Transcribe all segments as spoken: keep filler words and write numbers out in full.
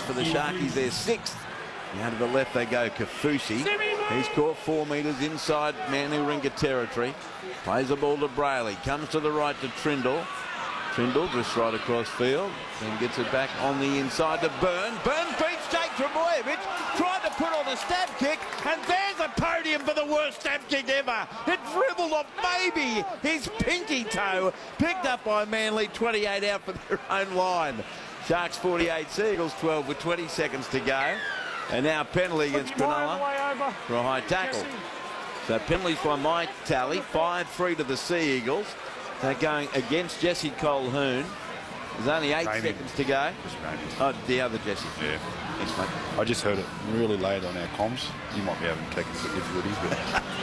for the Sharkies, their sixth. Now to the left they go, Kafusi. He's caught four metres inside Manly Warringah territory. Plays the ball to Brayley. Comes to the right to Trindle. Trindle just right across field. Then gets it back on the inside to Burns. Burns beats Jake Trebojevic. Tried to put on a stab kick. And there's a podium for the worst stab kick ever. It dribbled off maybe his pinky toe. Picked up by Manly. twenty-eight out for their own line. Sharks forty-eight, Seagulls twelve with twenty seconds to go. And now penalty against Cronulla for a high tackle. So penalties by my tally, five three to the Sea Eagles. They're going against Jesse Colquhoun. There's only eight Raining. seconds to go. Oh, the other Jesse. Yeah. Thanks, mate. I just heard it really late on our comms. You might be having technical difficulties, but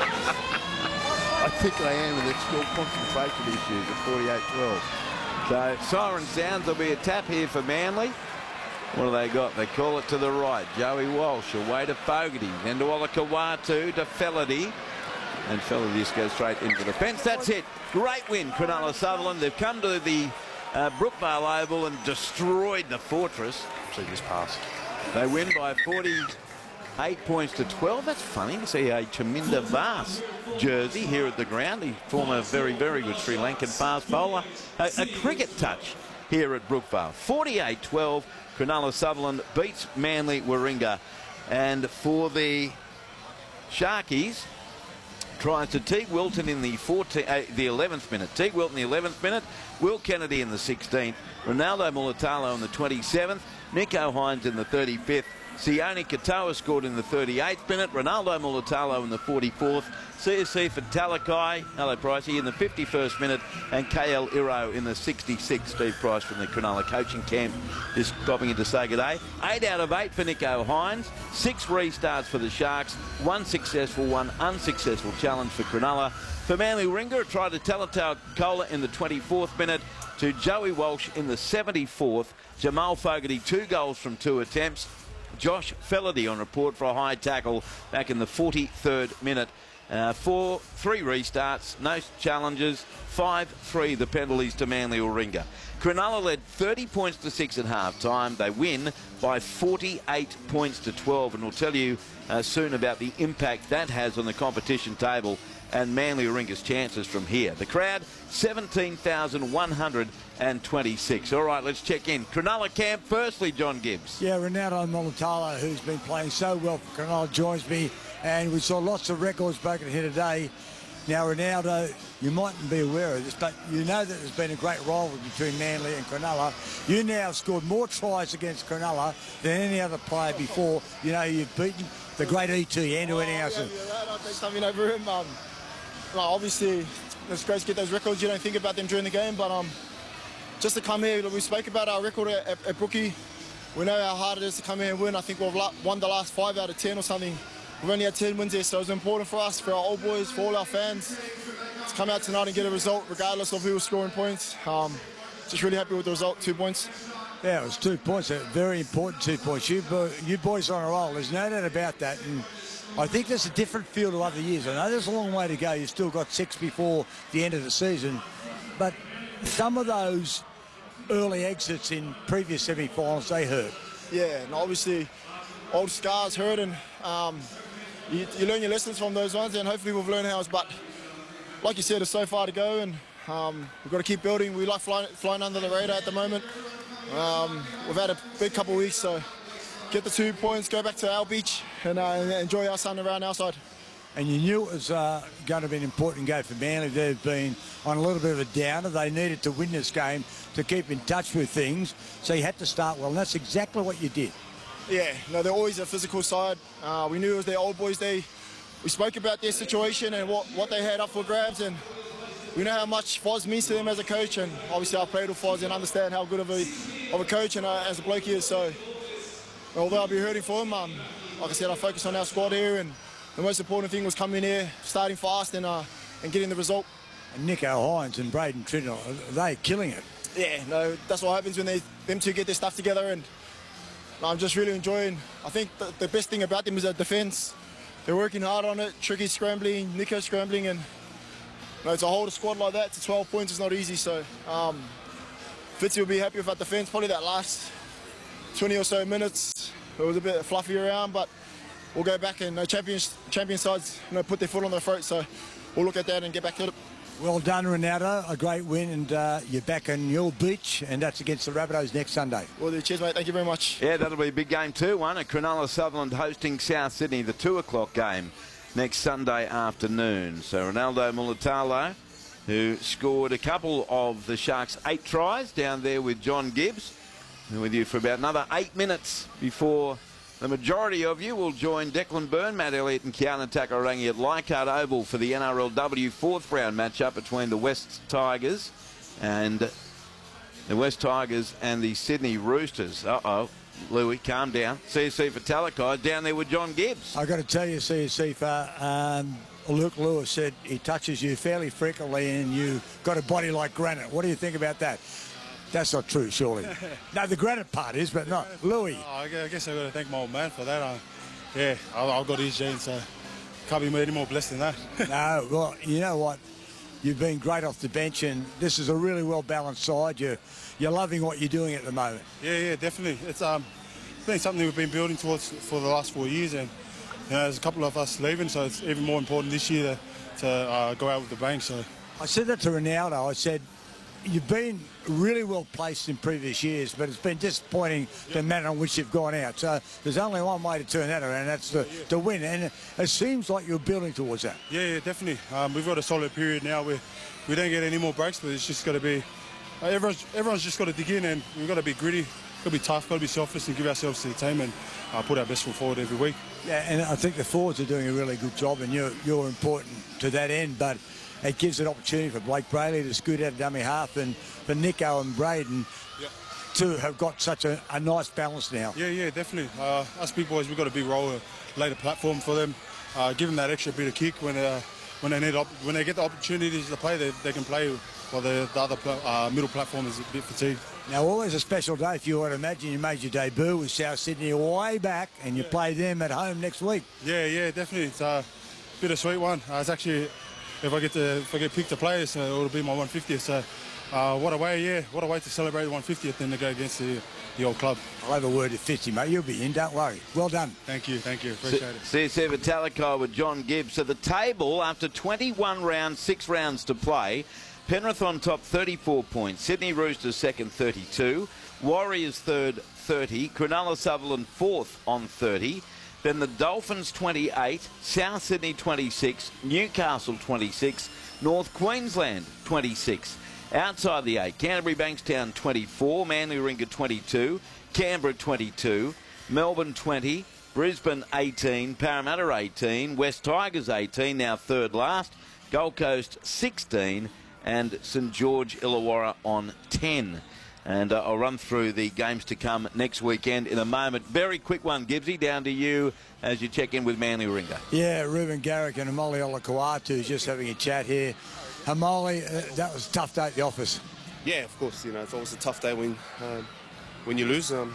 I think they am, and they've still concentration issues at forty-eight twelve. So siren sounds, there'll be a tap here for Manly. What do they got? They call it to the right. Joey Walsh away to Fogarty. Then to Olakau'atu, to Felady. And Felady just goes straight into the fence. That's it. Great win, Cronulla Sutherland. They've come to the uh, Brookvale Oval and destroyed the Fortress. see this pass. They win by forty-eight points to twelve. That's funny to see a Chaminda Vas jersey here at the ground. The former very, very good Sri Lankan fast bowler. A, a cricket touch here at Brookvale. forty-eight twelve. Cronulla Sutherland beats Manly Warringah. And for the Sharkies, tries to Teague Wilton in the fourteenth, uh, the eleventh minute. Teague Wilton in the eleventh minute. Will Kennedy in the sixteenth. Ronaldo Mulatalo in the twenty-seventh. Nico Hines in the thirty-fifth. Sione Katoa scored in the thirty-eighth minute. Ronaldo Mulatalo in the forty-fourth. C S C for Talakai, hello Pricey, in the fifty-first minute. And K L Iro in the sixty-sixth. Steve Price from the Cronulla coaching camp just popping in to say good day. Eight out of eight for Nico Hines. Six restarts for the Sharks. One successful, one unsuccessful challenge for Cronulla. For Manly Warringah, tried to Talatau Kola in the twenty-fourth minute. To Joey Walsh in the seventy-fourth. Jamal Fogarty, two goals from two attempts. Josh Felady on report for a high tackle back in the forty-third minute. Uh, four, three restarts, no challenges, five three the penalties to Manly Warringah. Cronulla led thirty points to six at half time. They win by forty-eight points to twelve, and we'll tell you uh, soon about the impact that has on the competition table and Manly Warringah's chances from here. The crowd, seventeen thousand one hundred twenty-six. All right, let's check in. Cronulla camp, firstly, John Gibbs. Yeah, Ronaldo Mulatalo, who's been playing so well for Cronulla, joins me, and we saw lots of records broken here today. Now, Ronaldo, you mightn't be aware of this, but you know that there's been a great rivalry between Manly and Cronulla. You now have scored more tries against Cronulla than any other player before. You know, you've beaten the great E T, Andrew Eddington. I'll take something over him. Um, well, obviously, it's great to get those records. You don't think about them during the game, but um, just to come here, we spoke about our record at, at, at Brookie. We know how hard it is to come here and win. I think we've won the last five out of ten or something. We've only had ten wins here, so it's important for us, for our old boys, for all our fans, to come out tonight and get a result, regardless of who was scoring points. Um, just really happy with the result, two points. Yeah, it was two points, a very important two points. You, bo you boys are on a roll, there's no doubt about that. And I think there's a different feel to other years. I know there's a long way to go. You've still got six before the end of the season. But some of those early exits in previous semi-finals, they hurt. Yeah, and obviously old scars hurt, and um, you, you learn your lessons from those ones, and hopefully we've learned how. But like you said, there's so far to go, and um, we've got to keep building. We like flying, flying under the radar at the moment. Um, we've had a big couple of weeks, so get the two points, go back to our beach, and uh, enjoy our sun around our side. And you knew it was uh, going to be an important game for Manly. They've been on a little bit of a downer. They needed to win this game to keep in touch with things, so you had to start well, and that's exactly what you did. Yeah, no, they're always a physical side. Uh, we knew it was their old boys' day. We spoke about their situation and what, what they had up for grabs, and we know how much Foz means to them as a coach, and obviously I played with Foz and understand how good of a, of a coach and uh, as a bloke he is. So although I'll be hurting for him, um, like I said, I focus on our squad here, and the most important thing was coming here, starting fast, and uh, and getting the result. And Nico Hines and Braden Trindle, they're killing it. Yeah, no, that's what happens when they them two get their stuff together, and I'm just really enjoying. I think the, the best thing about them is their defence. They're working hard on it. Tricky scrambling, Nico scrambling, and you know, to hold a squad like that to twelve points is not easy. So um, Fitzy will be happy with our defence. Probably that last twenty or so minutes. It was a bit fluffy around, but we'll go back and uh, champions, champion sides, you know, put their foot on their throat. So we'll look at that and get back to it. Well done, Ronaldo. A great win, and uh, you're back on your beach, and that's against the Rabbitohs next Sunday. Well, do. Cheers, mate. Thank you very much. Yeah, that'll be a big game too, one. At Cronulla Sutherland hosting South Sydney, the two o'clock game next Sunday afternoon. So Ronaldo Mulitalo, who scored a couple of the Sharks' eight tries down there with John Gibbs, and with you for about another eight minutes before the majority of you will join Declan Byrne, Matt Elliott and Kiana Takarangi at Leichhardt Oval for the N R L W fourth round matchup between the West Tigers and the West Tigers and the Sydney Roosters. Uh-oh, Louis, calm down. C S C for Talakai down there with John Gibbs. I've got to tell you, C S C for um, Luke Lewis said he touches you fairly frequently and you got a body like granite. What do you think about that? That's not true, surely. No, the granite part is, but not Louis. Oh, I guess I've got to thank my old man for that. Uh, yeah, I've got his genes, so can't be any more blessed than that. No, well, you know what? You've been great off the bench, and this is a really well-balanced side. You're, you're loving what you're doing at the moment. Yeah, yeah, definitely. It's um, been something we've been building towards for the last four years, and you know, there's a couple of us leaving, so it's even more important this year to, to uh, go out with the bang. So I said that to Ronaldo. I said, you've been really well placed in previous years, but it's been disappointing yeah. the manner in which you've gone out. So there's only one way to turn that around, and that's to, yeah. to win. And it seems like you're building towards that. Yeah, yeah, definitely. Um, we've got a solid period now where we don't get any more breaks, but it's just got to be, uh, everyone's, everyone's just got to dig in, and we've got to be gritty, got to be tough, got to be selfless and give ourselves to the team and uh, put our best foot forward every week. Yeah, and I think the forwards are doing a really good job, and you're, you're important to that end, but it gives an opportunity for Blake Brayley to scoot out of dummy half and for Nico and Braden yep. to have got such a, a nice balance now. Yeah, yeah, definitely. Uh, us big boys, we've got a big role to lay the platform for them, uh, give them that extra bit of kick when, uh, when, they, need op when they get the opportunities to play, they, they can play while the, the other uh, middle platform is a bit fatigued. Now, always a special day for you. I'd imagine you made your debut with South Sydney way back, and you yeah. play them at home next week. Yeah, yeah, definitely. It's a bit of a sweet one. Uh, it's actually... If I get to, if I get picked to play, so it'll be my one fiftieth. So, uh, what a way, yeah, what a way to celebrate the one fiftieth and to go against the, the old club. I'll have a word at fifty, mate. You'll be in, don't worry. Well done. Thank you, thank you. Appreciate it. C S C Talakai with John Gibbs. So the table, after twenty-one rounds, six rounds to play, Penrith on top, thirty-four points. Sydney Roosters second, thirty-two. Warriors third, thirty. Cronulla Sutherland fourth on thirty. Then the Dolphins twenty-eight, South Sydney twenty-six, Newcastle twenty-six, North Queensland twenty-six. Outside the eight, Canterbury Bankstown twenty-four, Manly Warringah twenty-two, Canberra twenty-two, Melbourne twenty, Brisbane eighteen, Parramatta eighteen, West Tigers eighteen, now third last, Gold Coast sixteen, and St George Illawarra on ten. And uh, I'll run through the games to come next weekend in a moment. Very quick one, Gibbsy, down to you as you check in with Manly Warringah. Yeah, Ruben Garrick and Amoli Olakau'atu just having a chat here. Amoli, uh, that was a tough day at the office. Yeah, of course. You know, it's always a tough day when um, when you lose. Um,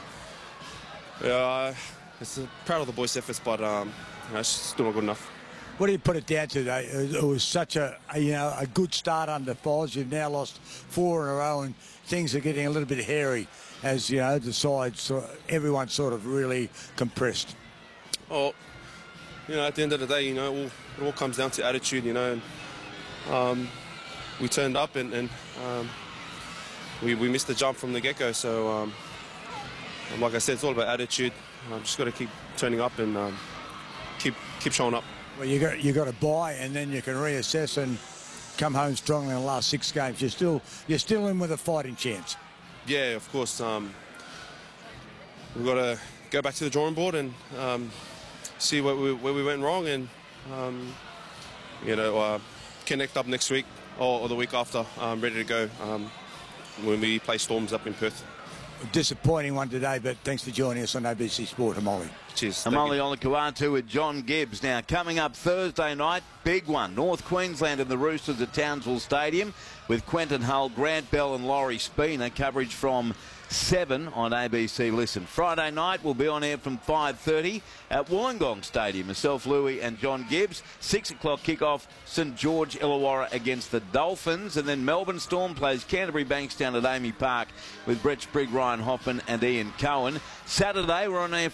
yeah, it's uh, proud of the boys' efforts, but um, you know, it's still not good enough. What do you put it down to, though? It was such a, a you know a good start under Foz. You've now lost four in a row, and things are getting a little bit hairy as you know the sides, everyone's sort of really compressed. Oh, you know, at the end of the day, you know, it all, it all comes down to attitude. You know, and, um, we turned up and, and um, we we missed the jump from the get-go. So, um, like I said, it's all about attitude. I've just got to keep turning up and um, keep keep showing up. Well, you got you got to buy, and then you can reassess and come home strongly in the last six games. You're still you're still in with a fighting chance. Yeah, of course. Um, we've got to go back to the drawing board and um, see where we, where we went wrong, and um, you know, uh, connect up next week or, or the week after. I'm ready to go um, when we play Storms up in Perth. A disappointing one today, but thanks for joining us on A B C Sport, Amoli. Cheers. Amoli Olakau'atu with John Gibbs. Now, coming up Thursday night, big one. North Queensland and the Roosters at Townsville Stadium with Quentin Hull, Grant Bell and Laurie Spina. Coverage from seven on A B C Listen. Friday night we'll be on air from five thirty at Wollongong Stadium. Myself, Louis and John Gibbs. six o'clock kickoff, St George Illawarra against the Dolphins. And then Melbourne Storm plays Canterbury Bankstown at Amy Park with Brett Sprigg, Ryan Hoffman and Ian Cohen. Saturday we're on air